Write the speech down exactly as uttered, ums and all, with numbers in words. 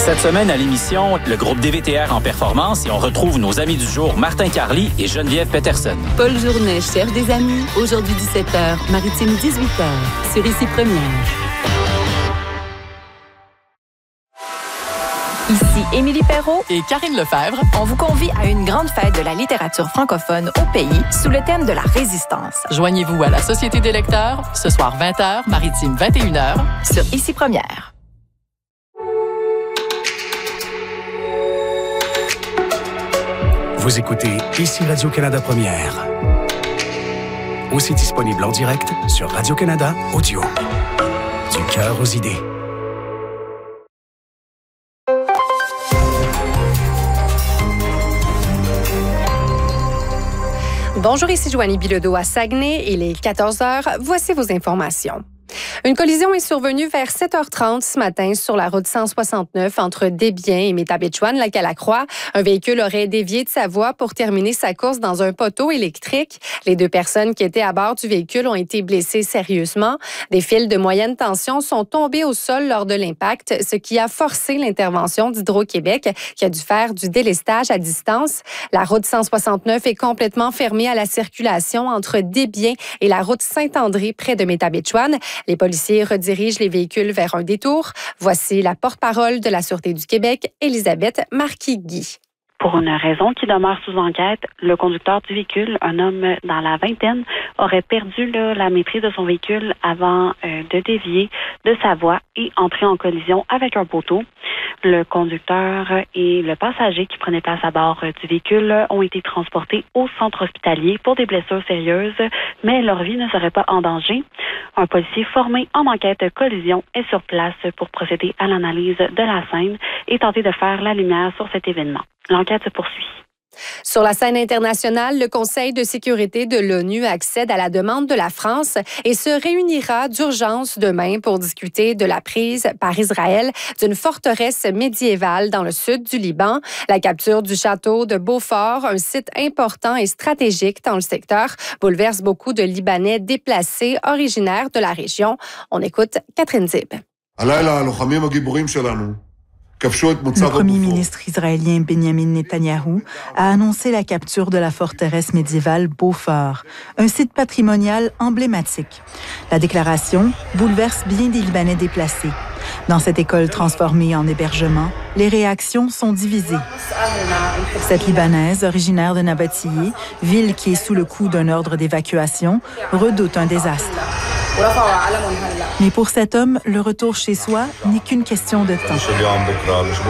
Cette semaine à l'émission, le groupe D V T R en performance et on retrouve nos amis du jour Martin Carly et Geneviève Peterson. Paul Journet cherche des amis. Aujourd'hui dix-sept heures, Maritime dix-huit heures, sur Ici Première. Ici Émilie Perrault et Karine Lefebvre. On vous convie à une grande fête de la littérature francophone au pays sous le thème de la résistance. Joignez-vous à la Société des lecteurs ce soir vingt heures, Maritime vingt et une heures, sur Ici Première. Vous écoutez Ici Radio-Canada Première. Aussi disponible en direct sur Radio-Canada Audio. Du cœur aux idées. Bonjour, ici Joanie Bilodeau à Saguenay. Il est quatorze heures. Voici vos informations. Une collision est survenue vers sept heures trente ce matin sur la route cent soixante-neuf entre Desbiens et Métabetchouan-Lac-à-la-Croix. Un véhicule aurait dévié de sa voie pour terminer sa course dans un poteau électrique. Les deux personnes qui étaient à bord du véhicule ont été blessées sérieusement. Des fils de moyenne tension sont tombés au sol lors de l'impact, ce qui a forcé l'intervention d'Hydro-Québec, qui a dû faire du délestage à distance. La route cent soixante-neuf est complètement fermée à la circulation entre Desbiens et la route Saint-André près de Métabetchouan. Les policiers redirigent les véhicules vers un détour. Voici la porte-parole de la Sûreté du Québec, Elisabeth Marquis-Guy. Pour une raison qui demeure sous enquête, le conducteur du véhicule, un homme dans la vingtaine, aurait perdu là, la maîtrise de son véhicule avant euh, de dévier de sa voie et entrer en collision avec un poteau. Le conducteur et le passager qui prenait place à bord du véhicule ont été transportés au centre hospitalier pour des blessures sérieuses, mais leur vie ne serait pas en danger. Un policier formé en enquête collision est sur place pour procéder à l'analyse de la scène et tenter de faire la lumière sur cet événement. L'enquête se poursuit. Sur la scène internationale, le Conseil de sécurité de l'ONU accède à la demande de la France et se réunira d'urgence demain pour discuter de la prise par Israël d'une forteresse médiévale dans le sud du Liban. La capture du château de Beaufort, un site important et stratégique dans le secteur, bouleverse beaucoup de Libanais déplacés originaires de la région. On écoute Catherine Zib. Le premier ministre israélien Benjamin Netanyahou a annoncé la capture de la forteresse médiévale Beaufort, un site patrimonial emblématique. La déclaration bouleverse bien des Libanais déplacés. Dans cette école transformée en hébergement, les réactions sont divisées. Cette Libanaise, originaire de Nabatiyé, ville qui est sous le coup d'un ordre d'évacuation, redoute un désastre. Mais pour cet homme, le retour chez soi n'est qu'une question de temps.